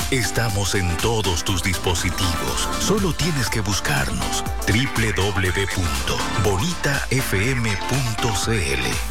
Estamos en todos tus dispositivos. Solo tienes que buscarnos. www.bonitafm.cl